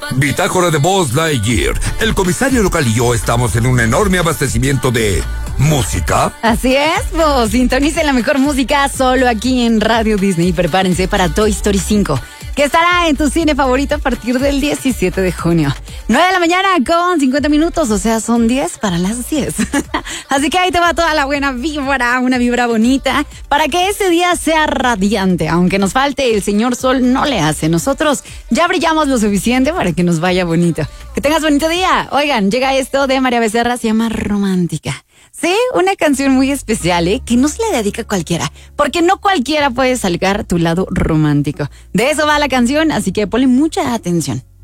Bitácora de Buzz Lightyear. El comisario local y yo estamos en un enorme abastecimiento de música. Así es, pues sintonicen la mejor música solo aquí en Radio Disney. Prepárense para Toy Story 5, que estará en tu cine favorito a partir del 17 de junio. 9 de la mañana con 50 minutos, o sea, son 10 para las 10. Así que ahí te va toda la buena vibra, una vibra bonita, para que ese día sea radiante. Aunque nos falte el señor sol, no le hace. Nosotros ya brillamos lo suficiente para que nos vaya bonito. Que tengas bonito día. Oigan, llega esto de María Becerra, se llama Romántica. Sí, una canción muy especial, que no se le dedica a cualquiera, porque no cualquiera puede sacar tu lado romántico. De eso va la canción, así que ponle mucha atención.